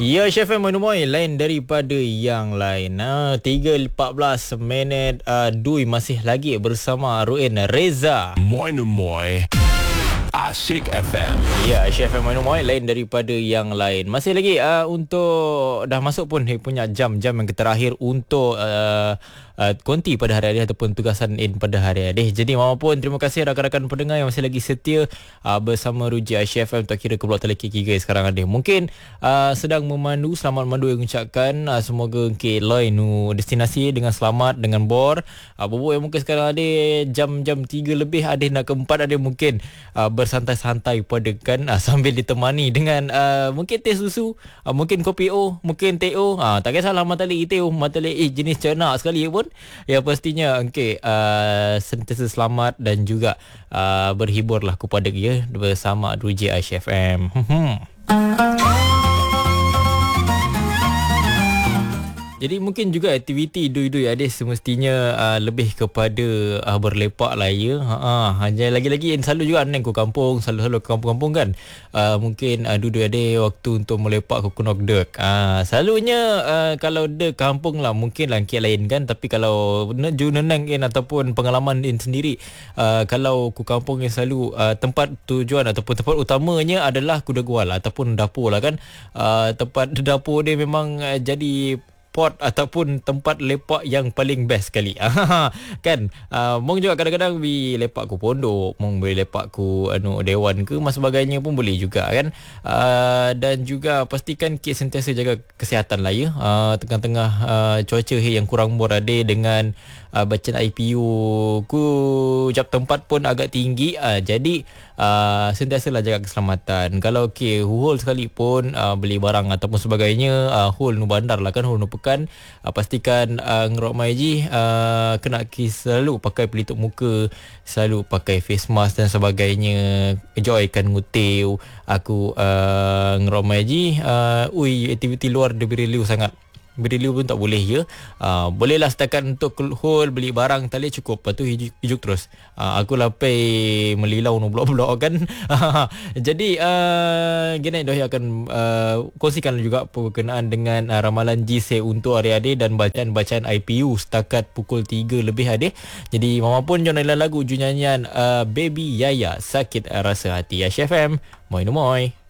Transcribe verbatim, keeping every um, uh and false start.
Ya, Chef M Moy lain daripada yang lain. Ah, tiga empat belas minit uh, Dui masih lagi bersama Ruin Reza. Moy Moy Asyik F M. Ya, Chef M Moy lain daripada yang lain. Masih lagi uh, untuk dah masuk pun punya jam-jam yang terakhir untuk uh, uh, konti pada hari ini ataupun tugasan in pada hari ini. Jadi mama pun terima kasih rakan-rakan pendengar yang masih lagi setia uh, bersama Ruji Asyik F M untuk kira ke Pulau Teleki Kigai sekarang ada. Mungkin uh, sedang memandu, selamat memandu yang mengucapkan uh, semoga ke lain nu destinasi dengan selamat dengan bor. Uh, Bubuk yang mungkin sekarang ada jam-jam tiga lebih, ada nak ke empat, ada mungkin uh, bersantai-santai pada kan uh, sambil ditemani dengan uh, mungkin teh susu, uh, mungkin kopi O, mungkin teh O. Uh, tak kisahlah matali teh O, matali eh, jenis cernak sekali pun. Ya pastinya okey uh, sentiasa selamat dan juga uh, berhiburlah kepada dia bersama Ruji Asyik F M. Jadi mungkin juga aktiviti dui-dui ada semestinya uh, lebih kepada uh, berlepak lah ya. Ha, hanya lagi-lagi yang selalu juga neng ke kampung, selalu-selalu ke kampung-kampung kan. Uh, mungkin uh, dui-dui ada waktu untuk melepak ke kunok dek. Uh, selalunya uh, kalau dek kampung lah mungkin lah kek lain kan. Tapi kalau ju neneng kan ataupun pengalaman in sendiri, uh, kalau ke kampung yang selalu uh, tempat tujuan ataupun tempat utamanya adalah kuda gual ataupun dapur lah kan. Uh, tempat dapur dia memang uh, jadi pot ataupun tempat lepak yang paling best sekali. Kan uh, mong juga kadang-kadang bi lepak ku pondok, mong boleh lepak ku anu dewan ke mas sebagainya pun boleh juga kan. Uh, dan juga pastikan kita sentiasa jaga kesihatan lah ya. Uh, tengah-tengah uh, cuaca yang kurang berada dengan uh, bacaan I P U ku jap tempat pun agak tinggi. Uh, jadi uh, sentiasalah jaga keselamatan. Kalau okey hul sekali pun uh, beli barang ataupun sebagainya, uh, hul nu bandar lah kan, hul nu kan uh, pastikan uh, ngerok maiji uh, kena kis selalu pakai pelitup muka, selalu pakai face mask dan sebagainya. Enjoykan nguteu aku uh, ngerok maiji uh, ui aktiviti luar dia berilu sangat. Berilu pun tak boleh ya. Uh, bolehlah setakat untuk hol beli barang tali cukup. Lepas tu hijuk, hijuk terus. Uh, aku lapai melilau no blok-blok kan. Jadi uh, gini dah akan uh, kongsikan juga berkenaan dengan uh, ramalan G C untuk hari ade dan bacaan-bacaan I P U setakat pukul tiga lebih ade. Jadi mama pun jom lagu ju nyanyian uh, Baby Yaya Sakit Rasa Hati. Asyik F M. Moi no moi.